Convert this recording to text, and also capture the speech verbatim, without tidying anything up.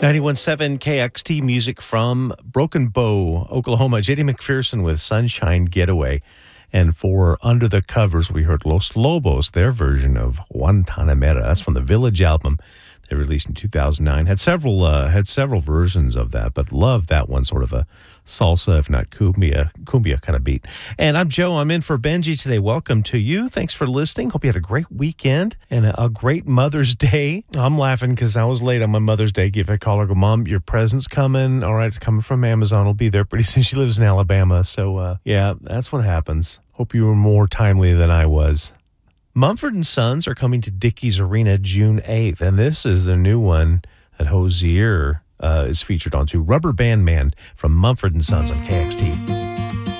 ninety-one point seven K X T music from Broken Bow, Oklahoma. J D McPherson with Sunshine Getaway. And for Under the Covers, we heard Los Lobos, their version of Guantanamera. That's from the Village album they released in two thousand nine. Had several uh, had several versions of that, but loved that one, sort of a salsa, if not cumbia, cumbia kind of beat. And I'm Joe. I'm in for Benji today. Welcome to you. Thanks for listening. Hope you had a great weekend and a, a great Mother's Day. I'm laughing because I was late on my Mother's Day. If I call her, go, Mom, your present's coming. All right, it's coming from Amazon. It'll be there pretty soon. She lives in Alabama. So, uh, yeah, that's what happens. Hope you were more timely than I was. Mumford and Sons are coming to Dickies Arena June eighth, and this is a new one that Hozier uh, is featured on too. Rubber Band Man from Mumford and Sons on K X T.